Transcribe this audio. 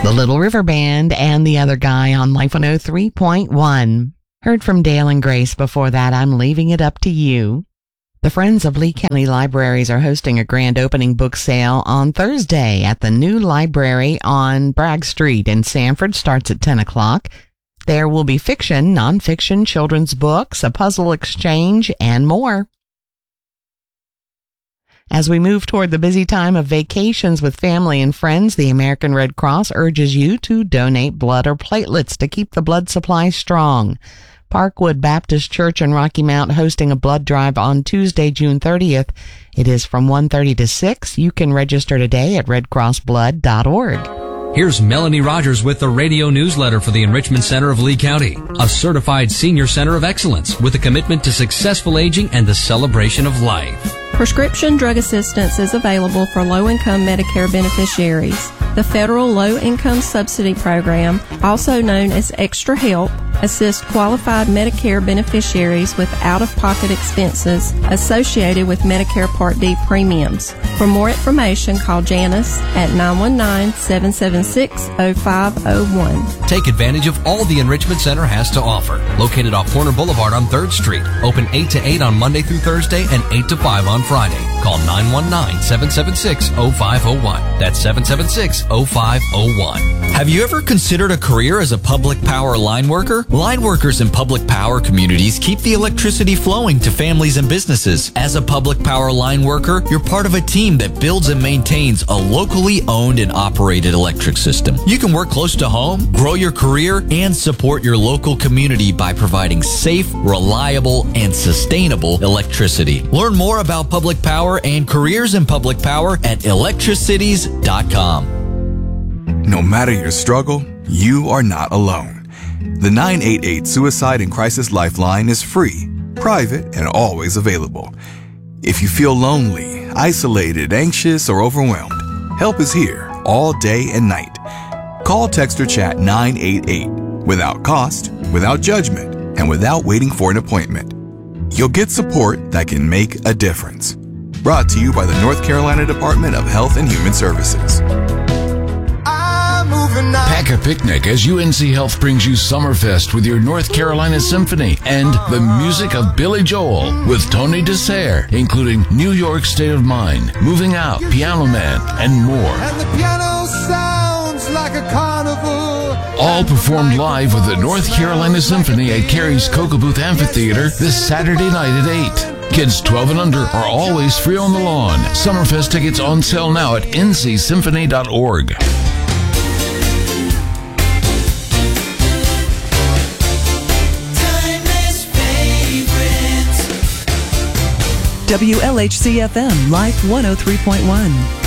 The Little River Band and The Other Guy on Life 103.1. Heard from Dale and Grace before that, I'm Leaving It Up to You. The Friends of Lee County Libraries are hosting a grand opening book sale on Thursday at the new library on Bragg Street in Sanford. Starts at 10 o'clock. There will be fiction, nonfiction, children's books, a puzzle exchange, and more. As we move toward the busy time of vacations with family and friends, the American Red Cross urges you to donate blood or platelets to keep the blood supply strong. Parkwood Baptist Church in Rocky Mount hosting a blood drive on Tuesday, June 30th. It is from 1:30 to 6. You can register today at redcrossblood.org. Here's Melanie Rogers with the radio newsletter for the Enrichment Center of Lee County, a certified senior center of excellence with a commitment to successful aging and the celebration of life. Prescription drug assistance is available for low-income Medicare beneficiaries. The Federal Low-Income Subsidy Program, also known as Extra Help, assists qualified Medicare beneficiaries with out-of-pocket expenses associated with Medicare Part D premiums. For more information, call Janice at 919-776-0501. Take advantage of all the Enrichment Center has to offer. Located off Corner Boulevard on 3rd Street. Open 8 to 8 on Monday through Thursday and 8 to 5 on Friday. Call 919-776-0501. That's 776-0501. Have you ever considered a career as a public power line worker? Line workers in public power communities keep the electricity flowing to families and businesses. As a public power line worker, you're part of a team that builds and maintains a locally owned and operated electric system. You can work close to home, grow your career, and support your local community by providing safe, reliable, and sustainable electricity. Learn more about public power and careers in public power at electricities.com. No matter your struggle, you are not alone. The 988 Suicide and Crisis Lifeline is free, private, and always available. If you feel lonely, isolated, anxious, or overwhelmed, help is here all day and night. Call, text, or chat 988 without cost, without judgment, and without waiting for an appointment. You'll get support that can make a difference. Brought to you by the North Carolina Department of Health and Human Services. Pack a picnic as UNC Health brings you Summerfest with your North Carolina Symphony and the music of Billy Joel with Tony Dessert, including New York State of Mind, Moving Out, Piano Man, and more. And the piano sounds like a carnival. All performed live with the North Carolina Symphony at Cary's Cocoa Booth Amphitheater this Saturday night at 8. Kids 12 and under are always free on the lawn. Summerfest tickets on sale now at ncsymphony.org. WLHC-FM, Life 103.1.